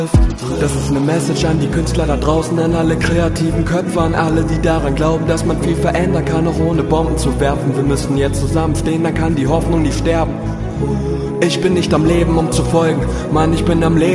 Das ist eine Message an die Künstler da draußen, an alle kreativen Köpfe, an alle, die daran glauben, dass man viel verändern kann, auch ohne Bomben zu werfen. Wir müssen jetzt zusammenstehen, dann kann die Hoffnung nicht sterben. Ich bin nicht am Leben, um zu folgen, Mann, ich bin am Leben.